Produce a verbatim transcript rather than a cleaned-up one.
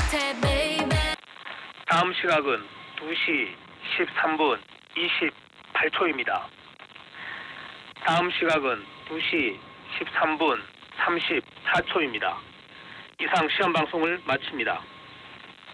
다음 시각은 두 시 십삼 분 이십팔 초입니다. 다음 시각은 두 시 십삼 분 삼십사 초입니다. 이상 시험 방송을 마칩니다.